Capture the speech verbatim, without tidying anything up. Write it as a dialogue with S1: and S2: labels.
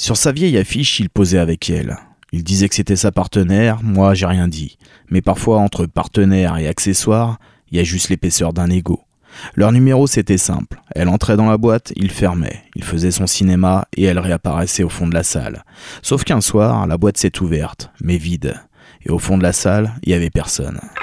S1: Sur sa vieille affiche, il posait avec elle. Il disait que c'était sa partenaire, moi j'ai rien dit. Mais parfois, entre partenaire et accessoire, il y a juste l'épaisseur d'un ego. Leur numéro c'était simple, elle entrait dans la boîte, il fermait, il faisait son cinéma et elle réapparaissait au fond de la salle. Sauf qu'un soir, la boîte s'est ouverte, mais vide. Et au fond de la salle, il y avait personne.